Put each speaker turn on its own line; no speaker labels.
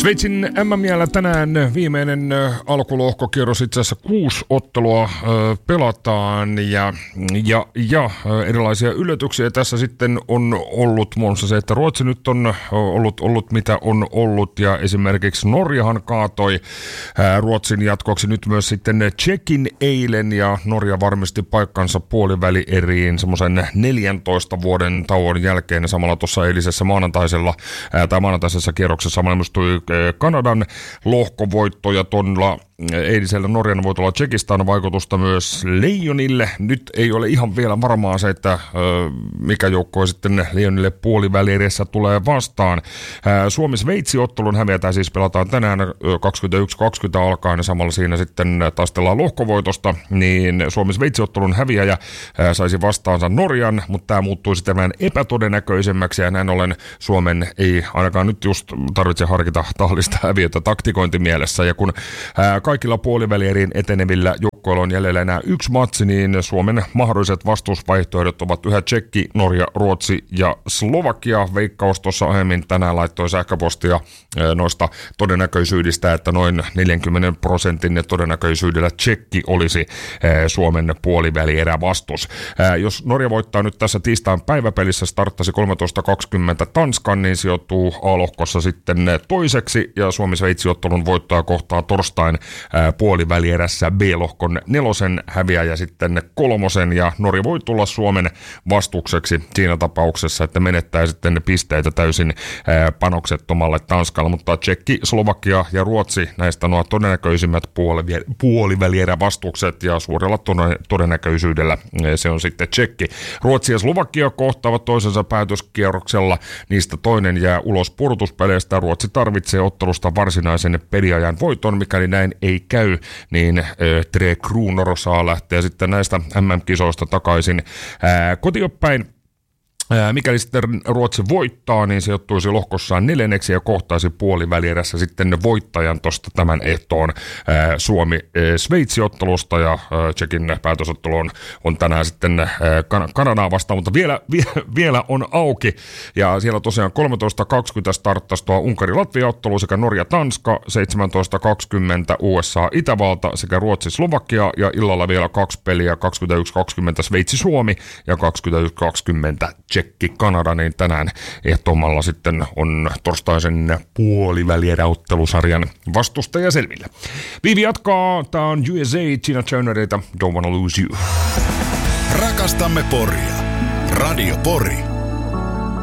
Sveitsin MM-jäällä tänään viimeinen alkulohkokierros, itse asiassa 6 ottelua pelataan ja erilaisia yllätyksiä tässä sitten on ollut. Muun muassa se, että Ruotsi nyt on ollut mitä on ollut ja esimerkiksi Norjahan kaatoi Ruotsin jatkoksi nyt myös sitten Tšekin eilen ja Norja varmisti paikkansa puolivälieriin semmoisen 14 vuoden tauon jälkeen ja samalla tuossa eilisessä maanantaisessa kierroksessa valmistui Kanadan lohkovoitto ja tuolla eilisellä Norjan voitolla Tšekistä on vaikutusta myös Leijonille. Nyt ei ole ihan vielä varmaa se, että mikä joukko sitten Leijonille puolivälierissä tulee vastaan. Suomi-Sveitsi-ottelun häviätään siis pelataan tänään 21.20 alkaen ja samalla siinä sitten taistellaan lohkovoitosta, niin Suomi-Sveitsi-ottelun häviäjä saisi vastaansa Norjan, mutta tämä muuttui sitten vähän epätodennäköisemmäksi ja näin ollen Suomen ei ainakaan nyt just tarvitse harkita tahallista häviötä taktikointimielessä ja kun kaikilla puolivälieriin etenevillä joukkoilla on jäljellä enää 1 matsi, niin Suomen mahdolliset vastuusvaihtoehdot ovat yhä Tšekki, Norja, Ruotsi ja Slovakia. Veikkaus tuossa aiemmin tänään laittoi sähköpostia noista todennäköisyydistä, että noin 40% todennäköisyydellä Tšekki olisi Suomen puolivälierä vastus. Jos Norja voittaa nyt tässä tiistain päiväpelissä, starttasi 13.20 Tanskan, niin sijoittuu A-lohkossa sitten toiseksi ja Suomi-Sveitsi-ottelun voittaa kohtaa torstain puolivälierässä B-lohkon 4. häviäjä sitten 3. ja Norja voi tulla Suomen vastukseksi siinä tapauksessa, että menettää sitten pisteitä täysin panoksettomalle Tanskalle, mutta Tšekki, Slovakia ja Ruotsi näistä nuo todennäköisimmät puolivälierä vastukset ja suurella todennäköisyydellä se on sitten Tšekki. Ruotsi ja Slovakia kohtaavat toisensa päätöskierroksella, niistä toinen jää ulos pudotuspeleistä. Ruotsi tarvitsee ottelusta varsinaisen peliajan voiton, mikäli näin ei käy, niin Tre Kronor saa lähteä sitten näistä MM-kisoista takaisin kotiopäin. Mikäli sitten Ruotsi voittaa, niin se sijoittuisi lohkossaan 4. ja kohtaisi puolivälierässä sitten voittajan tuosta tämän ehtoon Suomi-Sveitsi-ottelusta ja Tšekin päätösottelu on tänään sitten Kanadaa vastaan, mutta vielä on auki ja siellä tosiaan 13.20 starttasi tuo Unkari-Latvia-ottelu sekä Norja-Tanska, 17.20 USA-Itävalta sekä Ruotsi-Slovakia ja illalla vielä 2 peliä, 21.20 Sveitsi-Suomi ja 21.20 Tšekki-Kanada, niin tänään ehtoomalla sitten on torstaisen puolivälieräottelusarjan vastustaja selvillä. Viivi jatkaa, tää on USA, Tina Turnerilta, Don't Wanna Lose You.
Rakastamme Poria. Radio Pori.